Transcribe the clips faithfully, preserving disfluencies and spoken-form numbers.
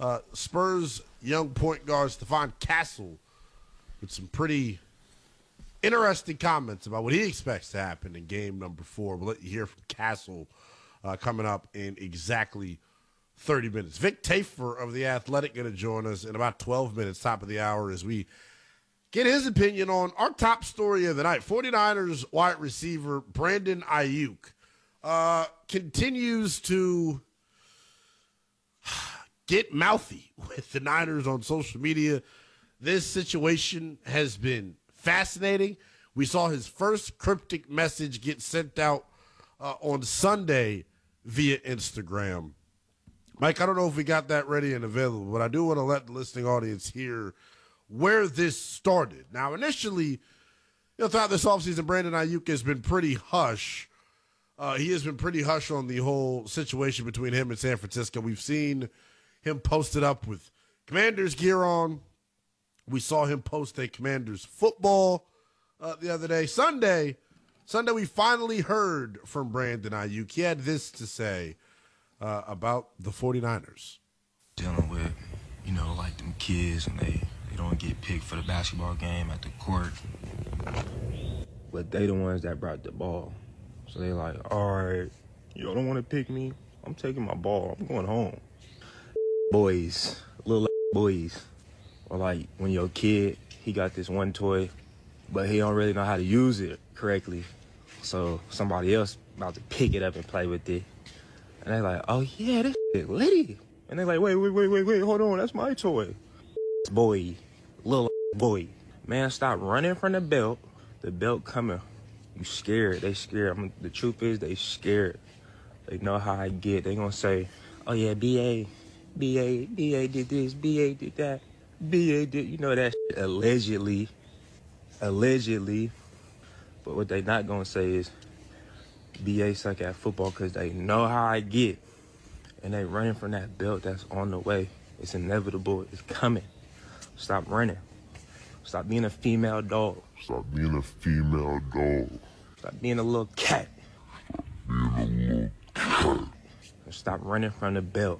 Uh, Spurs young point guard Stephon Castle with some pretty interesting comments about what he expects to happen in game number four. We'll let you hear from Castle uh, coming up in exactly thirty minutes. Vic Tafur of The Athletic going to join us in about twelve minutes, top of the hour, as we get his opinion on our top story of the night. 49ers wide receiver Brandon Aiyuk uh, continues to get mouthy with the Niners on social media. This situation has been fascinating. We saw his first cryptic message get sent out uh, on Sunday via Instagram. Mike, I don't know if we got that ready and available, but I do want to let the listening audience hear where this started. Now, initially, you know, throughout this offseason, Brandon Aiyuk has been pretty hush. Uh, he has been pretty hush on the whole situation between him and San Francisco. We've seen him posted up with Commanders gear on. We saw him post a Commanders football uh, the other day. Sunday, Sunday, we finally heard from Brandon Aiyuk. He had this to say uh, about the 49ers. Dealing with, you know, like them kids and they, they don't get picked for the basketball game at the court. But they the ones that brought the ball. So they like, all right, you don't want to pick me? I'm taking my ball. I'm going home. Boys, little boys. Or like when your kid, he got this one toy, but he don't really know how to use it correctly. So somebody else about to pick it up and play with it. And they like, oh yeah, this shit litty. And they like, wait, wait, wait, wait, wait, hold on, that's my toy. Boy, little boy. Man, stop running from the belt. The belt coming. You scared, they scared. I mean, the truth is they scared. They know how I get. They gonna say, oh yeah, B A, B A, B A did this, B A did that. B A did, you know that shit, allegedly, allegedly. But what they not gonna say is B A suck at football because they know how I get. And they running from that belt that's on the way. It's inevitable, it's coming. Stop running. Stop being a female dog. Stop being a female dog. Stop being a little cat. Being a little cat. And stop running from the belt.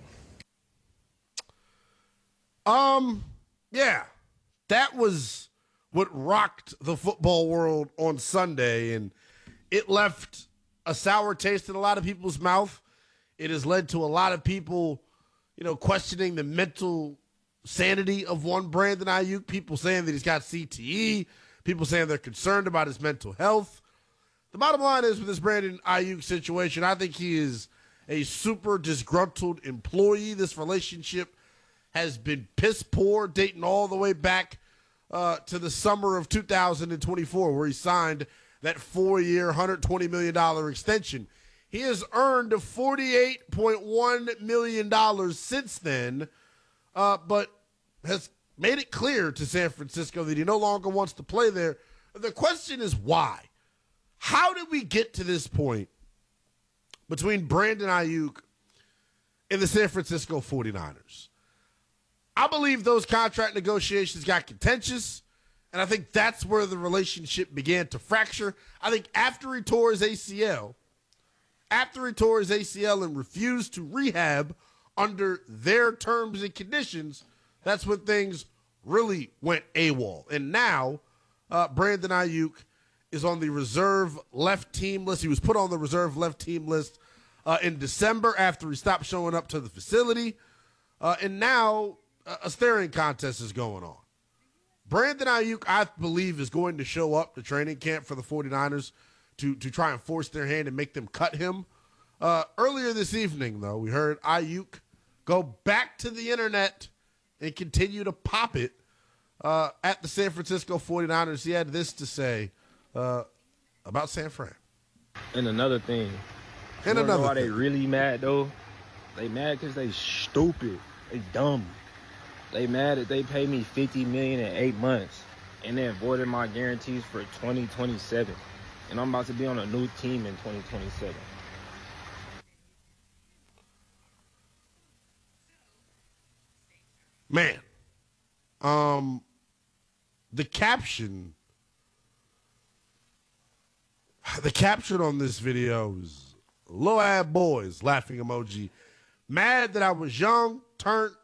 Um... Yeah, that was what rocked the football world on Sunday, and it left a sour taste in a lot of people's mouth. It has led to a lot of people, you know, questioning the mental sanity of one Brandon Aiyuk, people saying that he's got C T E, people saying they're concerned about his mental health. The bottom line is with this Brandon Aiyuk situation, I think he is a super disgruntled employee. This relationship has been piss poor, dating all the way back uh, to the summer of two thousand twenty-four, where he signed that four-year, one hundred twenty million dollars extension. He has earned forty-eight point one million dollars since then, uh, but has made it clear to San Francisco that he no longer wants to play there. The question is why? How did we get to this point between Brandon Aiyuk and the San Francisco 49ers? I believe those contract negotiations got contentious, and I think that's where the relationship began to fracture. I think after he tore his A C L, after he tore his A C L and refused to rehab under their terms and conditions, that's when things really went AWOL. And now, uh, Brandon Aiyuk is on the reserve left team list. He was put on the reserve left team list uh, in December after he stopped showing up to the facility. Uh, and now a staring contest is going on. Brandon Aiyuk, I believe, is going to show up to training camp for the 49ers to, to try and force their hand and make them cut him. Uh, earlier this evening, though, we heard Aiyuk go back to the internet and continue to pop it uh, at the San Francisco 49ers. He had this to say uh, about San Fran. And another thing. And you another know why thing. they really mad, though? They mad because they stupid. They dumb. They mad that they paid me fifty million dollars in eight months and they avoided my guarantees for twenty twenty-seven. And I'm about to be on a new team in twenty twenty-seven. Man, um, the caption, the caption on this video is low ad boys, laughing emoji, mad that I was young, turned